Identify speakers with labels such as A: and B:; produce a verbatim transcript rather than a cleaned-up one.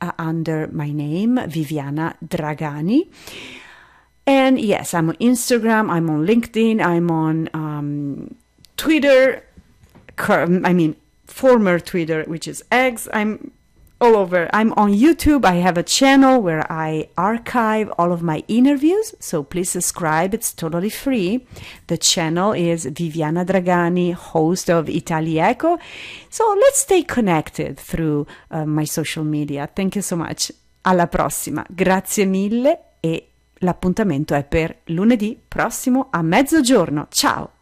A: uh, under my name, Viviana Dragani. And yes, I'm on Instagram, I'm on LinkedIn, I'm on um, Twitter, I mean, former Twitter, which is X. I'm all over. I'm on YouTube. I have a channel where I archive all of my interviews, so please subscribe. It's totally free. The channel is Viviana Dragani, host of Italieco. So let's stay connected through uh, my social media. Thank you so much. Alla prossima. Grazie mille e l'appuntamento è per lunedì prossimo a mezzogiorno. Ciao!